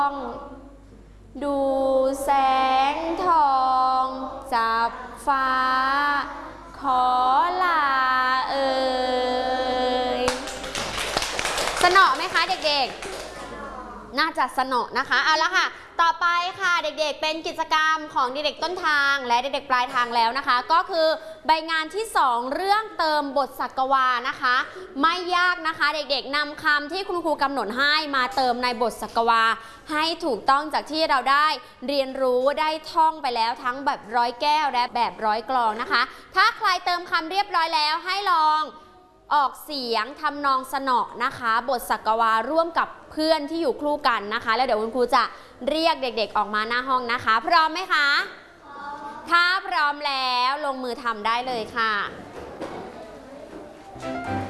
ดูแสงทองจับฟ้าขอลาเอ่ยสนอไหมคะเด็กๆน่าจะสนอนะคะเอาละค่ะต่อไปค่ะเด็กๆเป็นกิจกรรมของเด็กๆต้นทางและเด็กๆปลายทางแล้วนะคะก็คือใบงานที่2เรื่องเติมบทศักวานะคะไม่ยากนะคะเด็กๆนำคำที่คุณครูกำหนดให้มาเติมในบทศักวาให้ถูกต้องจากที่เราได้เรียนรู้ได้ท่องไปแล้วทั้งแบบร้อยแก้วและแบบร้อยกลองนะคะถ้าใครเติมคำเรียบร้อยแล้วให้ลองออกเสียงทำนองสนอนะคะบทศักวาร่วมกับเพื่อนที่อยู่คู่กันนะคะแล้วเดี๋ยวคุณครูจะเรียกเด็กๆออกมาหน้าห้องนะคะพร้อมไหมคะถ้าพร้อมแล้วลงมือทำได้เลยค่ะ